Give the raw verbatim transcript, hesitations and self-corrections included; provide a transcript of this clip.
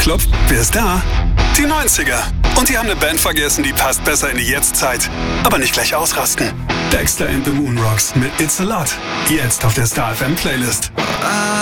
anklopft, wer ist da? Die neunziger. Und die haben eine Band vergessen, die passt besser in die Jetztzeit. Aber nicht gleich ausrasten. Dexter and the Moon Rocks mit It's a Lot. Jetzt auf der Star F M Playlist.